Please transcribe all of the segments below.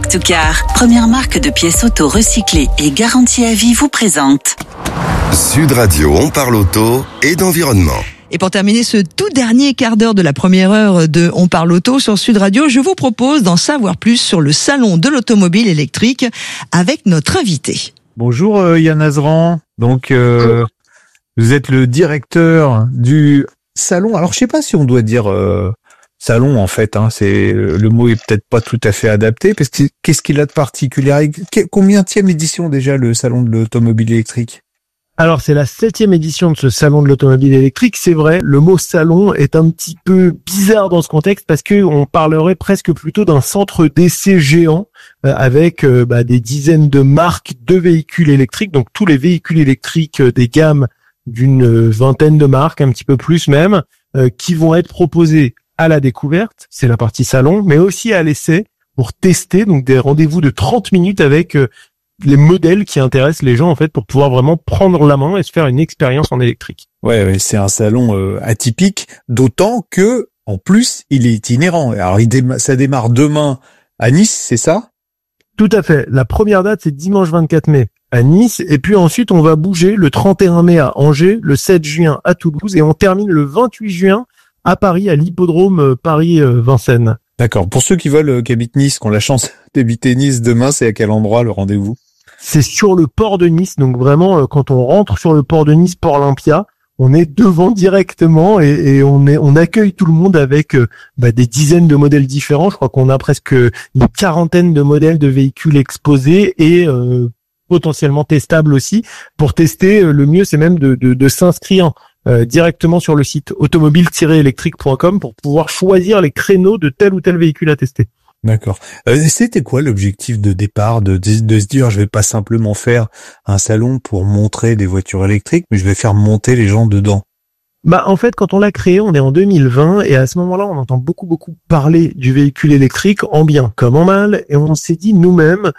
to Car, première marque de pièces auto recyclées et garantie à vie, vous présente Sud Radio, on parle auto et d'environnement. Et pour terminer ce tout dernier quart d'heure de la première heure de On parle auto sur Sud Radio, je vous propose d'en savoir plus sur le salon de l'automobile électrique avec notre invité. Bonjour Yann Azran. Donc vous êtes le directeur du salon. Alors je sais pas si on doit dire salon en fait. C'est le mot est peut-être pas tout à fait adapté parce que qu'est-ce qu'il a de particulier? Combienième édition déjà le salon de l'automobile électrique? Alors, c'est la 7e édition de ce salon de l'automobile électrique. C'est vrai, le mot salon est un petit peu bizarre dans ce contexte parce que on parlerait presque plutôt d'un centre d'essai géant avec des dizaines de marques de véhicules électriques. Donc, tous les véhicules électriques des gammes d'une vingtaine de marques, un petit peu plus même, qui vont être proposés à la découverte. C'est la partie salon, mais aussi à l'essai pour tester. Donc, des rendez-vous de 30 minutes avec les modèles qui intéressent les gens en fait pour pouvoir vraiment prendre la main et se faire une expérience en électrique. Ouais, c'est un salon atypique, d'autant que en plus il est itinérant. Alors ça démarre demain à Nice, c'est ça? Tout à fait. La première date c'est dimanche 24 mai à Nice et puis ensuite on va bouger le 31 mai à Angers, le 7 juin à Toulouse et on termine le 28 juin à Paris à l'hippodrome Paris-Vincennes. D'accord. Pour ceux qui habitent Nice, qui ont la chance d'habiter Nice demain, c'est à quel endroit le rendez-vous? C'est sur le port de Nice, donc vraiment quand on rentre sur le port de Nice, port Olympia, on est devant directement et on accueille tout le monde avec des dizaines de modèles différents. Je crois qu'on a presque une quarantaine de modèles de véhicules exposés et potentiellement testables aussi. Pour tester, le mieux c'est même de s'inscrire directement sur le site automobile-électrique.com pour pouvoir choisir les créneaux de tel ou tel véhicule à tester. D'accord. C'était quoi l'objectif de départ de se dire je vais pas simplement faire un salon pour montrer des voitures électriques, mais je vais faire monter les gens dedans? En fait, quand on l'a créé, on est en 2020 et à ce moment-là, on entend beaucoup parler du véhicule électrique en bien comme en mal et on s'est dit nous-mêmes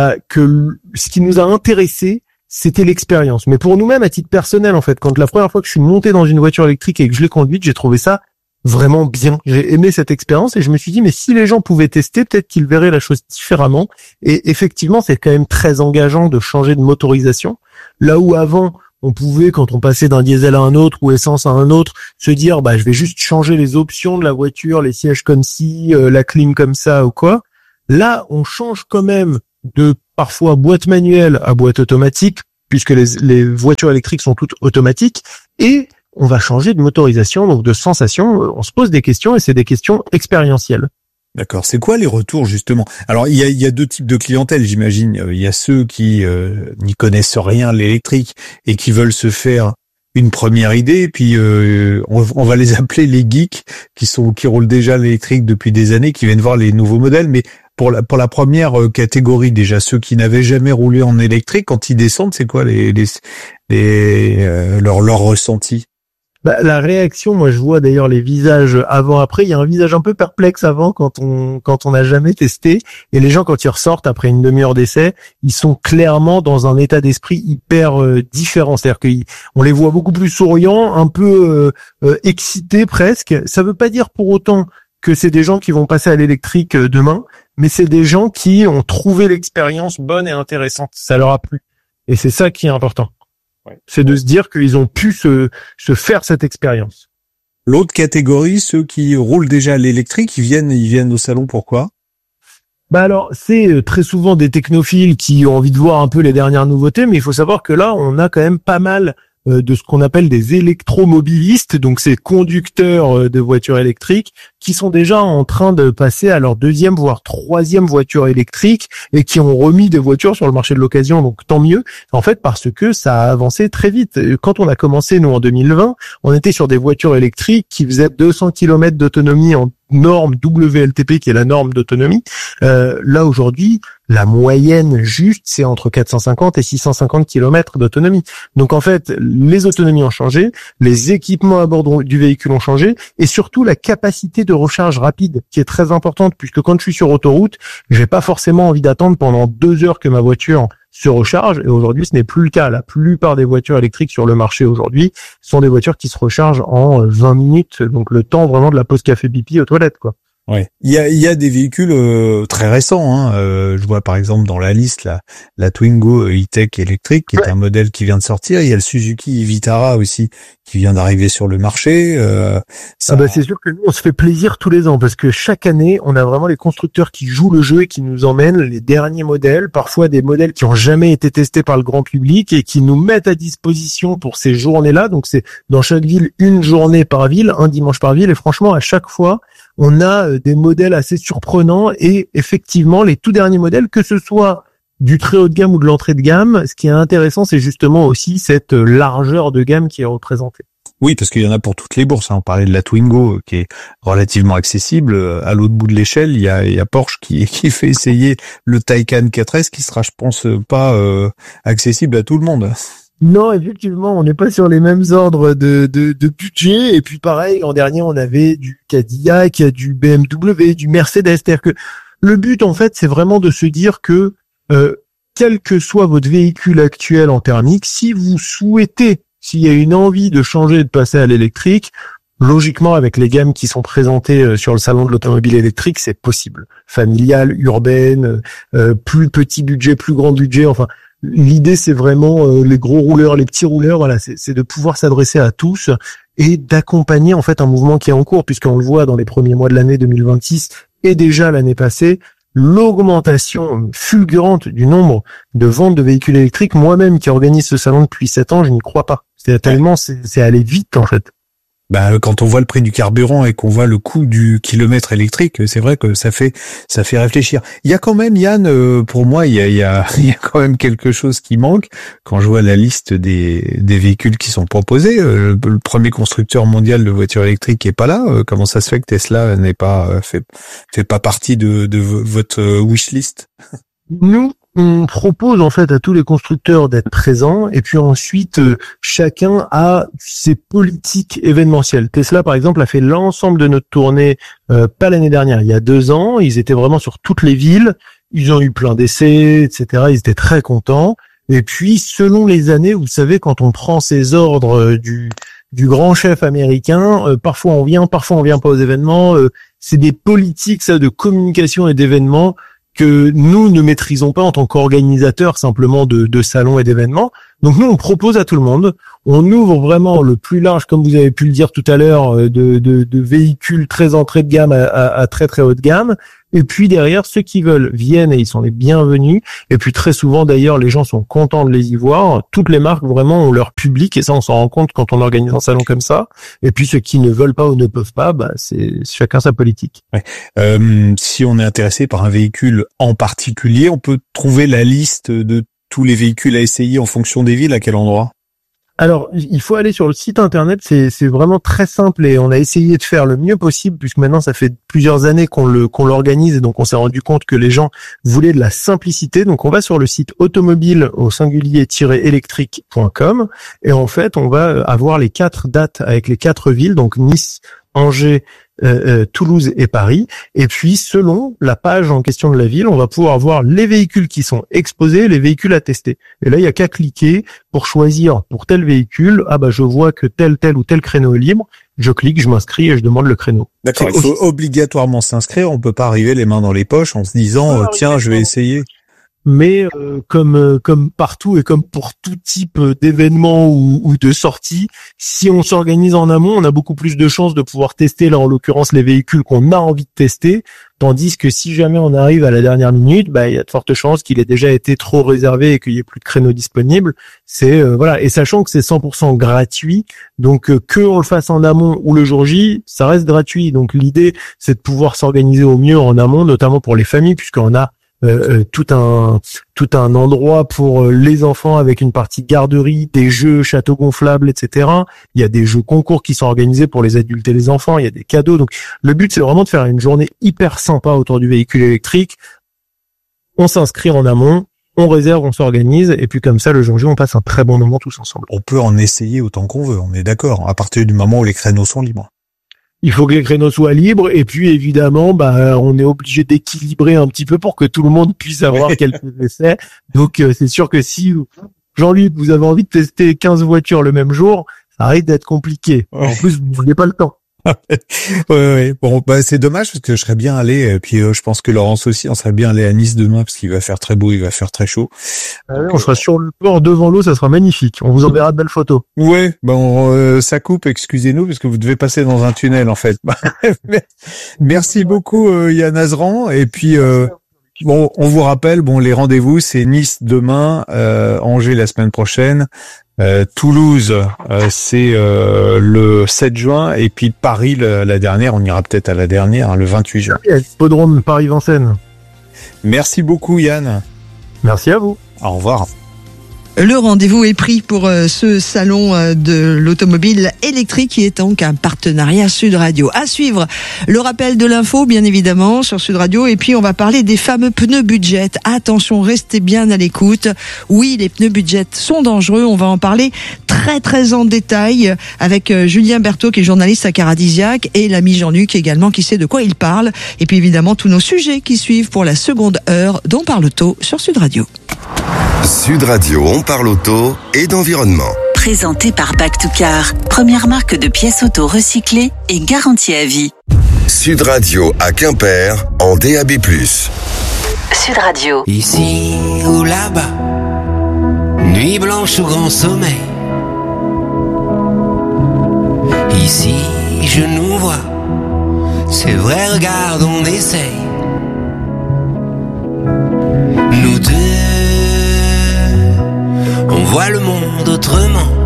que ce qui nous a intéressé, c'était l'expérience. Mais pour nous-mêmes, à titre personnel, en fait, quand la première fois que je suis monté dans une voiture électrique et que je l'ai conduite, j'ai trouvé ça vraiment bien. J'ai aimé cette expérience et je me suis dit mais si les gens pouvaient tester, peut-être qu'ils verraient la chose différemment. Et effectivement, c'est quand même très engageant de changer de motorisation. Là où avant, on pouvait, quand on passait d'un diesel à un autre ou essence à un autre, se dire je vais juste changer les options de la voiture, les sièges comme ci, la clim comme ça ou quoi. Là, on change quand même de parfois boîte manuelle à boîte automatique puisque les voitures électriques sont toutes automatiques et on va changer de motorisation, donc de sensation. On se pose des questions et c'est des questions expérientielles. D'accord. C'est quoi les retours justement? Alors il y a deux types de clientèle, j'imagine. Il y a ceux qui n'y connaissent rien l'électrique et qui veulent se faire une première idée. Et puis on va les appeler les geeks qui roulent déjà l'électrique depuis des années, qui viennent voir les nouveaux modèles. Mais pour la première catégorie, déjà ceux qui n'avaient jamais roulé en électrique, quand ils descendent, c'est quoi leur ressenti? La réaction, moi je vois d'ailleurs les visages avant-après, il y a un visage un peu perplexe avant quand on n'a jamais testé et les gens quand ils ressortent après une demi-heure d'essai, ils sont clairement dans un état d'esprit hyper différent, c'est-à-dire qu'on les voit beaucoup plus souriants, un peu excités presque. Ça veut pas dire pour autant que c'est des gens qui vont passer à l'électrique demain, mais c'est des gens qui ont trouvé l'expérience bonne et intéressante, ça leur a plu et c'est ça qui est important. C'est de se dire qu'ils ont pu se faire cette expérience. L'autre catégorie, ceux qui roulent déjà à l'électrique, ils viennent au salon, pourquoi? Alors, c'est très souvent des technophiles qui ont envie de voir un peu les dernières nouveautés, mais il faut savoir que là, on a quand même pas mal de ce qu'on appelle des électromobilistes, donc ces conducteurs de voitures électriques qui sont déjà en train de passer à leur deuxième voire troisième voiture électrique et qui ont remis des voitures sur le marché de l'occasion, donc tant mieux en fait parce que ça a avancé très vite. Quand on a commencé nous en 2020, on était sur des voitures électriques qui faisaient 200 km d'autonomie en norme WLTP qui est la norme d'autonomie. Là aujourd'hui, la moyenne juste c'est entre 450 et 650 km d'autonomie. Donc en fait, les autonomies ont changé, les équipements à bord du véhicule ont changé et surtout la capacité de recharge rapide qui est très importante puisque quand je suis sur autoroute, j'ai pas forcément envie d'attendre pendant 2 heures que ma voiture se recharge et aujourd'hui ce n'est plus le cas. La plupart des voitures électriques sur le marché aujourd'hui sont des voitures qui se rechargent en 20 minutes, donc le temps vraiment de la pause café pipi aux toilettes quoi. Ouais. Il y a des véhicules très récents. Hein. Je vois par exemple dans la liste la Twingo E-Tech électrique, qui est un modèle qui vient de sortir. Il y a le Suzuki Vitara aussi qui vient d'arriver sur le marché. C'est sûr que nous on se fait plaisir tous les ans parce que chaque année on a vraiment les constructeurs qui jouent le jeu et qui nous emmènent les derniers modèles, parfois des modèles qui ont jamais été testés par le grand public et qui nous mettent à disposition pour ces journées-là. Donc c'est dans chaque ville une journée par ville, un dimanche par ville, et franchement à chaque fois on a des modèles assez surprenants et effectivement les tout derniers modèles, que ce soit du très haut de gamme ou de l'entrée de gamme, ce qui est intéressant c'est justement aussi cette largeur de gamme qui est représentée. Oui, parce qu'il y en a pour toutes les bourses. On parlait de la Twingo qui est relativement accessible. À l'autre bout de l'échelle, il y a Porsche qui fait essayer le Taycan 4S qui sera, je pense, pas accessible à tout le monde. Non, effectivement, on n'est pas sur les mêmes ordres de budget. Et puis pareil, l'an dernier, on avait du Cadillac, du BMW, du Mercedes. C'est-à-dire que le but, en fait, c'est vraiment de se dire que quel que soit votre véhicule actuel en thermique, si vous souhaitez, s'il y a une envie de changer et de passer à l'électrique, logiquement, avec les gammes qui sont présentées sur le salon de l'automobile électrique, c'est possible. Familiale, urbaine, plus petit budget, plus grand budget, enfin... L'idée, c'est vraiment les gros rouleurs, les petits rouleurs. Voilà, c'est de pouvoir s'adresser à tous et d'accompagner en fait un mouvement qui est en cours, puisqu'on le voit dans les premiers mois de l'année 2026 et déjà l'année passée, l'augmentation fulgurante du nombre de ventes de véhicules électriques. Moi-même, qui organise ce salon depuis 7 ans, je n'y crois pas. C'est tellement, c'est allé vite en fait. Quand on voit le prix du carburant et qu'on voit le coût du kilomètre électrique, c'est vrai que ça fait réfléchir. Il y a quand même, Yann, pour moi, il y a quand même quelque chose qui manque quand je vois la liste des véhicules qui sont proposés. Le premier constructeur mondial de voitures électriques est pas là. Comment ça se fait que Tesla n'est pas fait pas partie de votre wishlist? Nous, on propose en fait à tous les constructeurs d'être présents et puis ensuite chacun a ses politiques événementielles. Tesla par exemple a fait l'ensemble de notre tournée pas l'année dernière, il y a 2 ans. Ils étaient vraiment sur toutes les villes, ils ont eu plein d'essais, etc. Ils étaient très contents. Et puis selon les années, vous savez, quand on prend ces ordres du grand chef américain, parfois on vient pas aux événements. C'est des politiques ça de communication et d'événements que nous ne maîtrisons pas en tant qu'organisateurs simplement de salons et d'événements. Donc nous, on propose à tout le monde. On ouvre vraiment le plus large, comme vous avez pu le dire tout à l'heure, de véhicules très entrée de gamme à très très haut de gamme. Et puis derrière, ceux qui veulent viennent et ils sont les bienvenus. Et puis très souvent, d'ailleurs, les gens sont contents de les y voir. Toutes les marques vraiment ont leur public et ça, on s'en rend compte quand on organise un salon comme ça. Et puis ceux qui ne veulent pas ou ne peuvent pas, c'est chacun sa politique. Ouais. Si on est intéressé par un véhicule en particulier, on peut trouver la liste de tous les véhicules à essayer en fonction des villes. À quel endroit? Alors, il faut aller sur le site internet, c'est vraiment très simple et on a essayé de faire le mieux possible puisque maintenant ça fait plusieurs années qu'on l'organise et donc on s'est rendu compte que les gens voulaient de la simplicité. Donc on va sur le site automobile au singulier-électrique.com et en fait on va avoir les 4 dates avec les 4 villes, donc Nice, Angers, Toulouse et Paris. Et puis, selon la page en question de la ville, on va pouvoir voir les véhicules qui sont exposés, les véhicules à tester. Et là, il y a qu'à cliquer pour choisir pour tel véhicule. Je vois que tel ou tel créneau est libre. Je clique, je m'inscris et je demande le créneau. D'accord. Il faut obligatoirement s'inscrire. On peut pas arriver les mains dans les poches en se disant tiens, je vais essayer. Mais comme partout et comme pour tout type d'événement ou de sortie, si on s'organise en amont, on a beaucoup plus de chances de pouvoir tester, là en l'occurrence, les véhicules qu'on a envie de tester, tandis que si jamais on arrive à la dernière minute, il y a de fortes chances qu'il ait déjà été trop réservé et qu'il y ait plus de créneaux disponibles. C'est voilà, et sachant que c'est 100% gratuit, donc que on le fasse en amont ou le jour J, ça reste gratuit. Donc l'idée, c'est de pouvoir s'organiser au mieux en amont, notamment pour les familles, puisqu'on a tout un endroit pour les enfants avec une partie garderie, des jeux châteaux gonflables, etc. Il y a des jeux concours qui sont organisés pour les adultes et les enfants, il y a des cadeaux. Donc le but, c'est vraiment de faire une journée hyper sympa autour du véhicule électrique. On s'inscrit en amont, on réserve, on s'organise, et puis comme ça, le jour J, on passe un très bon moment tous ensemble. On peut en essayer autant qu'on veut, on est d'accord, à partir du moment où les créneaux sont libres. Il faut que les créneaux soient libres et puis évidemment, on est obligé d'équilibrer un petit peu pour que tout le monde puisse avoir quelques essais. Donc c'est sûr que si Jean-Luc, vous avez envie de tester 15 voitures le même jour, ça risque d'être compliqué. En plus, vous n'avez pas le temps. Ouais. Bon, bah c'est dommage parce que je serais bien allé. Et puis je pense que Laurence aussi, on serait bien allé à Nice demain parce qu'il va faire très beau, il va faire très chaud. On sera sur le port devant l'eau, ça sera magnifique. On vous enverra de belles photos. Ouais, bon, ça coupe, excusez-nous parce que vous devez passer dans un tunnel en fait. Merci beaucoup Yann Azran. Et puis bon, on vous rappelle, bon les rendez-vous c'est Nice demain, Angers la semaine prochaine. Toulouse, c'est le 7 juin, et puis Paris, la dernière, on ira peut-être à la dernière, le 28 juin. Hippodrome Paris-Vincennes. Merci beaucoup Yann. Merci à vous. Au revoir. Le rendez-vous est pris pour ce salon de l'automobile électrique qui est donc un partenariat Sud Radio. À suivre, le rappel de l'info, bien évidemment, sur Sud Radio. Et puis, on va parler des fameux pneus budget. Attention, restez bien à l'écoute. Oui, les pneus budget sont dangereux. On va en parler très en détail avec Julien Berthaud, qui est journaliste à Caradisiac, et l'ami Jean-Luc également, qui sait de quoi il parle. Et puis, évidemment, tous nos sujets qui suivent pour la seconde heure d'On parle auto sur Sud Radio. Sud Radio, on parle auto et d'environnement. Présenté par Back to Car, première marque de pièces auto recyclées et garantie à vie. Sud Radio à Quimper en DAB+. Sud Radio. Ici ou là-bas, nuit blanche ou grand sommeil. Ici je nous vois, c'est vrai, regarde, on essaye. Nous deux, on voit le monde autrement.